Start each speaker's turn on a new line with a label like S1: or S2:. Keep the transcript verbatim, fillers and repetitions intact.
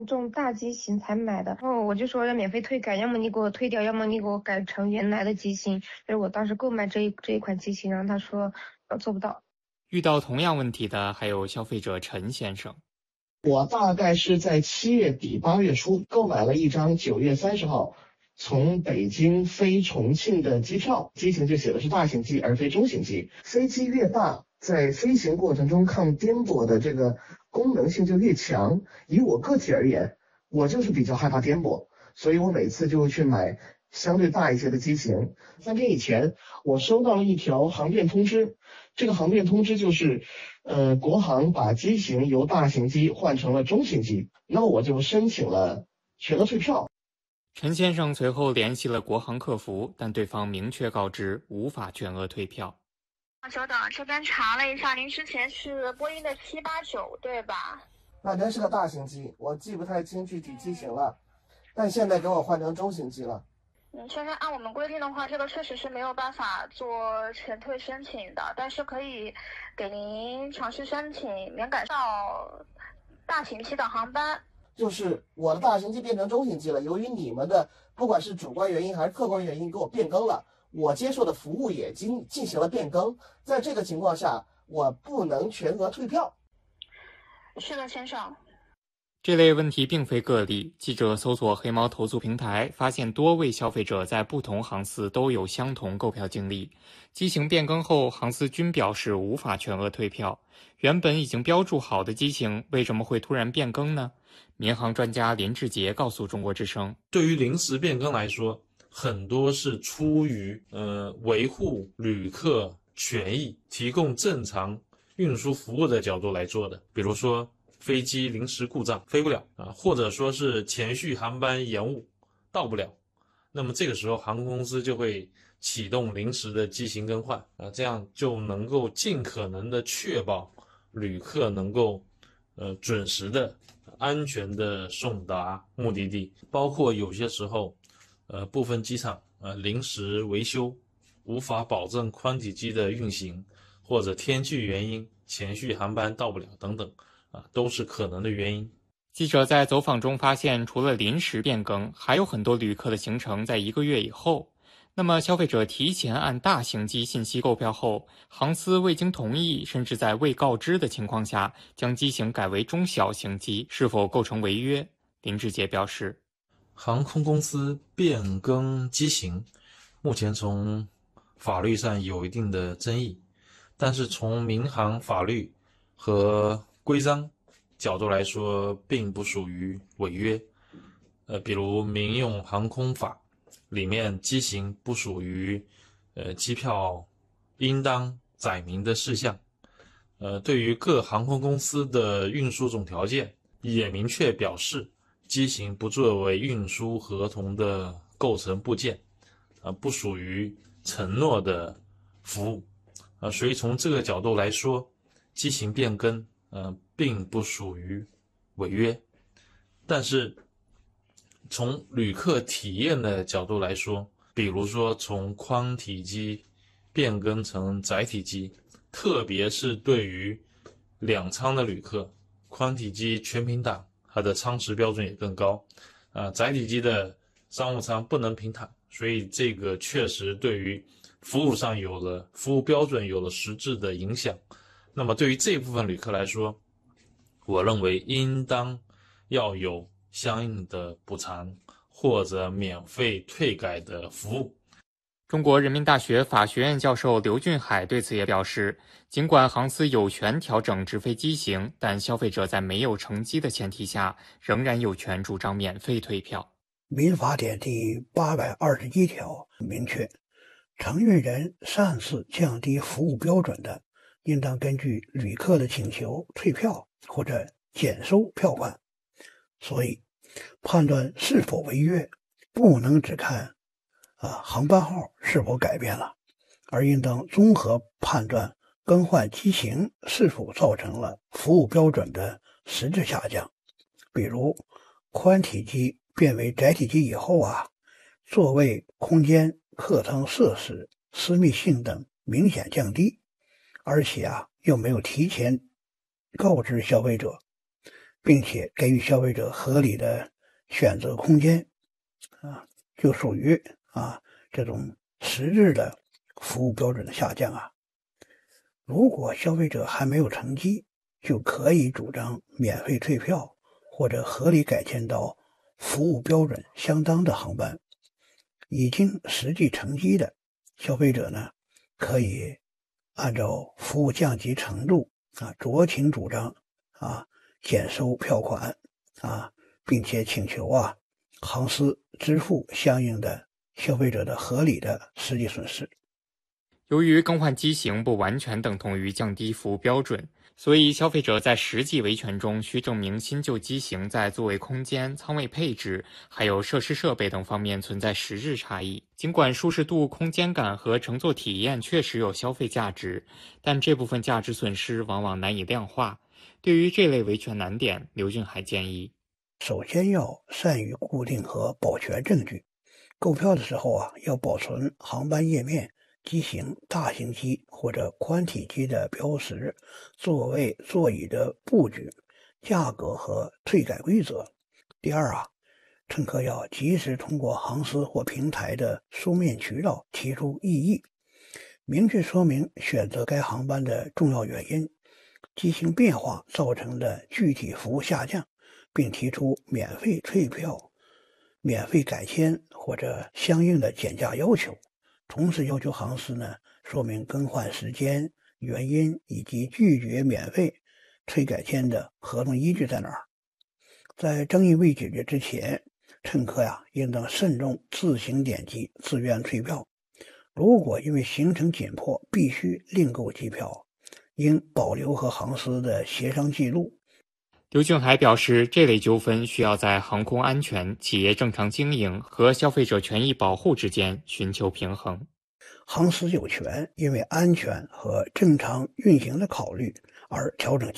S1: 这种大机型才买的，然后我就说要免费退改，要么你给我退掉，要么你给我改成原来的机型。就是我当时购买这一这一款机型，然后他说呃做不到。
S2: 遇到同样问题的还有消费者陈先生。
S3: 我大概是在七月底八月初购买了一张九月三十号从北京飞重庆的机票，机型就写的是大型机而非中型机。飞机越大，在飞行过程中抗颠簸的这个功能性就越强。以我个体而言，我就是比较害怕颠簸，所以我每次就会去买相对大一些的机型。三天以前，我收到了一条航电通知，这个航电通知就是，呃，国航把机型由大型机换成了中型机，那我就申请了全额退票。
S2: 陈先生随后联系了国航客服，但对方明确告知无法全额退票。
S4: 久等，这边查了一下，您之前是波音的七八九对吧？
S3: 那真是个大型机，我记不太清具体机型了，但现在给我换成中型机了。
S4: 嗯，先生，按我们规定的话，这个确实是没有办法做全退申请的，但是可以给您尝试申请免改到大型机的航班。
S3: 就是我的大型机变成中型机了，由于你们的不管是主观原因还是客观原因给我变更了，我接受的服务也经进行了变更，在这个情况下，我不能全额退票。
S4: 是的，先生。
S2: 这类问题并非个例，记者搜索黑猫投诉平台，发现多位消费者在不同航司都有相同购票经历。机型变更后，航司均表示无法全额退票。原本已经标注好的机型，为什么会突然变更呢？民航专家林志杰告诉中国之声，
S5: 对于临时变更来说，很多是出于呃维护旅客权益、提供正常运输服务的角度来做的，比如说飞机临时故障飞不了啊，或者说是前续航班延误到不了，那么这个时候航空公司就会启动临时的机型更换啊，这样就能够尽可能的确保旅客能够呃准时的、安全的送达目的地。包括有些时候，呃部分机场呃临时维修，无法保证宽体机的运行，或者天气原因前续航班到不了等等。啊，都是可能的原因。
S2: 记者在走访中发现，除了临时变更，还有很多旅客的行程在一个月以后。那么，消费者提前按大型机信息购票后，航司未经同意，甚至在未告知的情况下，将机型改为中小型机，是否构成违约？林志杰表示，
S5: 航空公司变更机型，目前从法律上有一定的争议，但是从民航法律和规章角度来说，并不属于违约。呃，比如《民用航空法》里面，机型不属于呃机票应当载明的事项。呃，对于各航空公司的运输总条件，也明确表示，机型不作为运输合同的构成部件，啊、呃，不属于承诺的服务。啊、呃，所以从这个角度来说，机型变更。呃，并不属于违约，但是从旅客体验的角度来说，比如说从宽体机变更成窄体机，特别是对于两舱的旅客，宽体机全平躺，它的舱时标准也更高，啊、呃，窄体机的商务舱不能平躺，所以这个确实对于服务上有了服务标准有了实质的影响。那么对于这部分旅客来说，我认为应当要有相应的补偿或者免费退改的服务。
S2: 中国人民大学法学院教授刘俊海对此也表示，尽管航司有权调整直飞机型，但消费者在没有乘机的前提下，仍然有权主张免费退票。
S6: 民法典第八百二十一条明确，承运人擅自降低服务标准的，应当根据旅客的请求退票或者减收票款。所以，判断是否违约，不能只看啊航班号是否改变了，而应当综合判断更换机型是否造成了服务标准的实质下降。比如，宽体机变为窄体机以后啊，座位空间、客舱设施、私密性等明显降低。而且啊，又没有提前告知消费者， 并且给予消费者合理的选择空间，啊，就属于啊这种实质的服务标准的下降啊。如果消费者还没有乘机，就可以主张免费退票或者合理改签到服务标准相当的航班。已经实际乘机的消费者呢，可以按照服务降级程度啊，酌情主张啊减收票款啊，并且请求啊航司支付相应的消费者的合理的实际损失。
S2: 由于更换机型不完全等同于降低服务标准，所以消费者在实际维权中需证明新旧机型在座位空间、舱位配置，还有设施设备等方面存在实质差异。尽管舒适度、空间感和乘坐体验确实有消费价值，但这部分价值损失往往难以量化。对于这类维权难点，刘俊海建议，
S6: 首先要善于固定和保全证据。购票的时候啊，要保存航班页面、机型、大型机或者宽体机的标识、座位、座椅的布局、价格和退改规则。第二啊，乘客要及时通过航司或平台的书面渠道提出异议，明确说明选择该航班的重要原因、机型变化造成的具体服务下降，并提出免费退票、免费改签或者相应的减价要求。同时要求航司呢说明更换时间、原因以及拒绝免费退改签的合同依据在哪儿。在争议未解决之前，乘客呀应当慎重自行点击自愿退票。如果因为行程紧迫必须另购机票，应保留和航司的协商记录。
S2: 刘俊海表示，这类纠纷需要在航空安全、企业正常经营和消费者权益保护之间寻求平衡。
S6: 航司有权因为安全和正常运行的考虑而调整